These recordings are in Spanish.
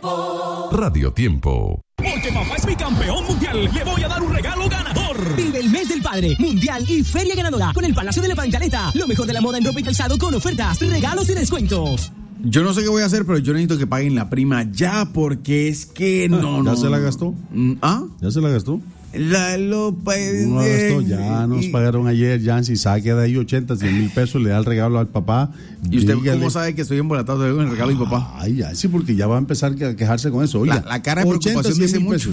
Tiempo. Radio Tiempo. Porque papá es mi campeón mundial, le voy a dar un regalo ganador. Vive el mes del padre, mundial y feria ganadora con el Palacio de la Pancaleta. Lo mejor de la moda en ropa y calzado con ofertas, regalos y descuentos. Yo no sé qué voy a hacer, pero yo necesito que paguen la prima ya, porque es que no. ¿Ya se la gastó? ¿Ah? ¿Ya se la gastó? No gastó, ya nos pagaron ayer, Yancy, saque de ahí 80, 100 mil pesos, le da el regalo al papá. ¿Y usted cómo sabe que estoy embolatado con el regalo de mi papá? Ay, ya, sí, porque ya va a empezar a quejarse con eso. Oiga, la cara de preocupación dice mucho.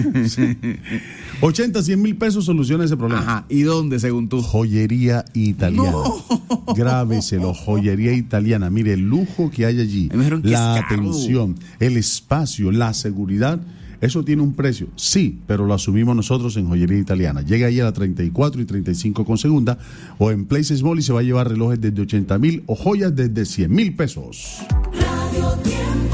80, 100 mil pesos soluciona ese problema. Ajá, ¿y dónde según tú? Joyería italiana. No. Grábeselo, joyería italiana. Mire, el lujo que hay allí, la atención, el espacio, la seguridad. Eso tiene un precio, sí, pero lo asumimos nosotros en Joyería Italiana. Llega ahí a la 34 y 35 con segunda, o en Places Mall y se va a llevar relojes desde 80,000 o joyas desde 100,000 pesos. Radio Tiempo.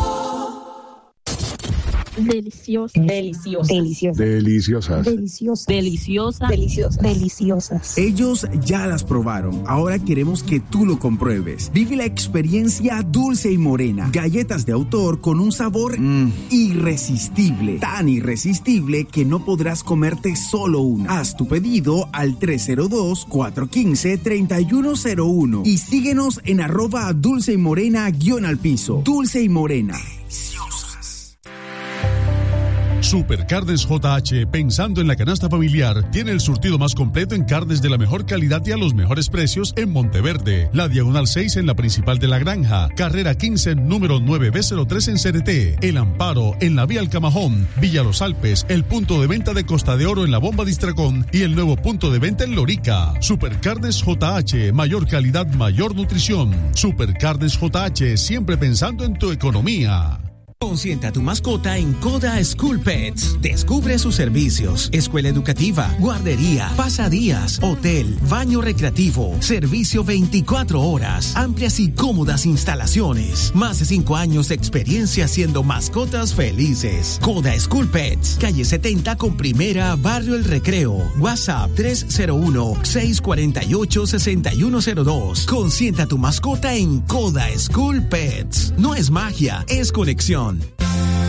Deliciosas. Deliciosas. Deliciosas. Deliciosas. Deliciosas. Deliciosas. Deliciosas. Deliciosas. Ellos ya las probaron. Ahora queremos que tú lo compruebes. Vive la experiencia Dulce y Morena. Galletas de autor con un sabor irresistible. Tan irresistible que no podrás comerte solo una. Haz tu pedido al 302-415-3101 y síguenos en @Dulce y Morena _al-piso. Dulce y Morena. Supercarnes JH, pensando en la canasta familiar, tiene el surtido más completo en carnes de la mejor calidad y a los mejores precios en Monteverde, la Diagonal 6 en la Principal de la Granja, Carrera 15, número 9B03 en CNT, El Amparo en la Vía Alcamajón, Villa Los Alpes, el punto de venta de Costa de Oro en la Bomba Distracón y el nuevo punto de venta en Lorica. Supercarnes JH, mayor calidad, mayor nutrición. Supercarnes JH, siempre pensando en tu economía. Consienta a tu mascota en Coda School Pets. Descubre sus servicios: escuela educativa, guardería, pasadías, hotel, baño recreativo, servicio 24 horas, amplias y cómodas instalaciones. Más de 5 años de experiencia haciendo mascotas felices. Coda School Pets, calle 70 con Primera, Barrio El Recreo. WhatsApp 301-648-6102. Consienta a tu mascota en Coda School Pets. No es magia, es conexión.